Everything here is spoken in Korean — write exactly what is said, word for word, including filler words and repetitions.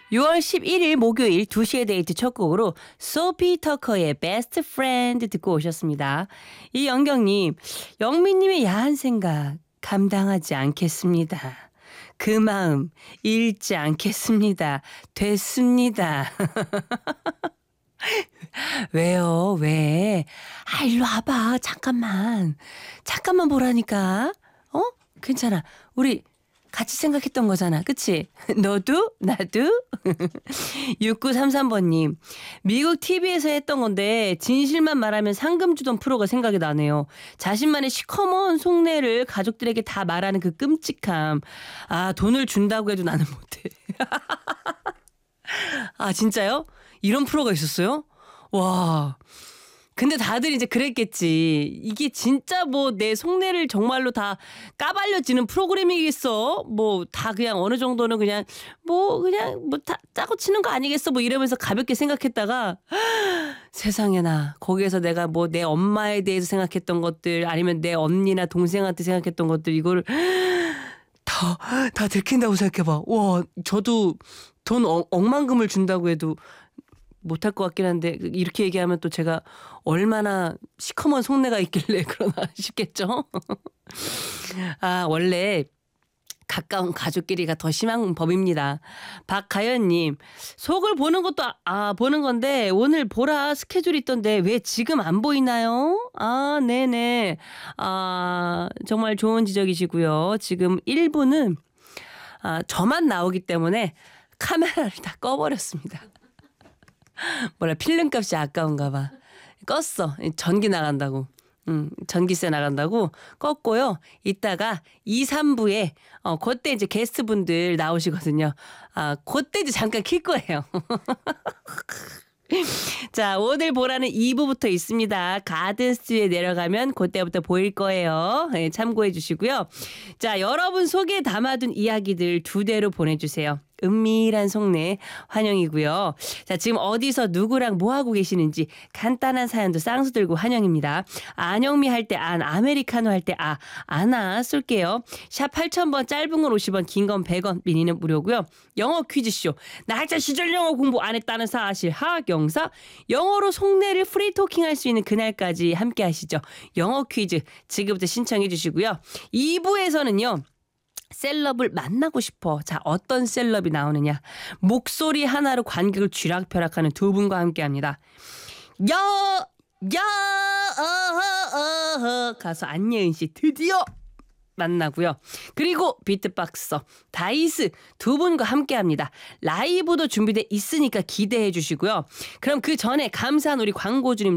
유월 십일일 목요일 두 시의 데이트 첫 곡으로 소피 터커의 베스트 프렌드 듣고 오셨습니다. 이영경님, 영민님의 야한 생각 감당하지 않겠습니다. 그 마음 잃지 않겠습니다. 됐습니다. 왜요? 왜? 아, 일로 와봐. 잠깐만. 잠깐만 보라니까. 어? 괜찮아. 우리 같이 생각했던 거잖아. 그치? 너도? 나도? 육구삼삼번님. 미국 티비에서 했던 건데 진실만 말하면 상금 주던 프로가 생각이 나네요. 자신만의 시커먼 속내를 가족들에게 다 말하는 그 끔찍함. 아, 돈을 준다고 해도 나는 못해. 아, 진짜요? 이런 프로가 있었어요? 와. 근데 다들 이제 그랬겠지. 이게 진짜 뭐 내 속내를 정말로 다 까발려지는 프로그램이겠어. 뭐 다 그냥 어느 정도는 그냥 뭐 그냥 뭐 다 짜고 치는 거 아니겠어. 뭐 이러면서 가볍게 생각했다가 세상에나 거기에서 내가 뭐 내 엄마에 대해서 생각했던 것들 아니면 내 언니나 동생한테 생각했던 것들 이거를 다, 다 들킨다고 생각해봐. 와, 저도 돈 억, 억만금을 준다고 해도 못할 것 같긴 한데 이렇게 얘기하면 또 제가 얼마나 시커먼 속내가 있길래 그러나 싶겠죠. 아, 원래 가까운 가족끼리가 더 심한 법입니다. 박가연님, 속을 보는 것도 아, 아 보는 건데 오늘 보라 스케줄이 있던데 왜 지금 안 보이나요? 아, 네네. 아, 정말 좋은 지적이시고요. 지금 일 부는 아, 저만 나오기 때문에 카메라를 다 꺼버렸습니다. 뭐라 필름값이 아까운가 봐. 껐어. 전기 나간다고. 음, 전기세 나간다고 껐고요. 이따가 이, 삼 부에 어, 그때 이제 게스트분들 나오시거든요. 아, 그때 이제 잠깐 킬 거예요. 자, 오늘 보라는 이 부부터 있습니다. 가든 스튜디오에 내려가면 그때부터 보일 거예요. 네, 참고해 주시고요. 자, 여러분 속에 담아둔 이야기들 두 대로 보내주세요. 은밀한 속내 환영이고요. 자, 지금 어디서 누구랑 뭐하고 계시는지 간단한 사연도 쌍수 들고 환영입니다. 안영미 할 때 안, 아메리카노 할 때 아, 아나 쏠게요. 샵 팔천 번 짧은 건 오십 원, 긴 건 백 원, 미니는 무료고요. 영어 퀴즈쇼. 날짜 시절 영어 공부 안 했다는 사실 하경사. 영어로 속내를 프리토킹 할 수 있는 그날까지 함께 하시죠. 영어 퀴즈 지금부터 신청해 주시고요. 이 부에서는요. 셀럽을 만나고 싶어. 자, 어떤 셀럽이 나오느냐. 목소리 하나로 관객을 쥐락펴락하는 두 분과 함께합니다. 여, 여, 어허, 어허. 가수 안예은 씨 드디어 만나고요. 그리고 비트박서 다이스 두 분과 함께합니다. 라이브도 준비돼 있으니까 기대해 주시고요. 그럼 그 전에 감사한 우리 광고주님